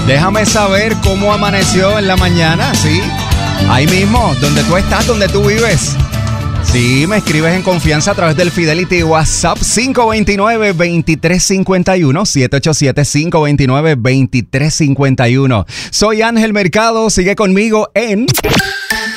Déjame saber cómo amaneció en la mañana, ¿sí? Ahí mismo, donde tú estás, donde tú vives. Sí, me escribes en confianza a través del Fidelity WhatsApp 529-2351, 787-529-2351. Soy Ángel Mercado, sigue conmigo en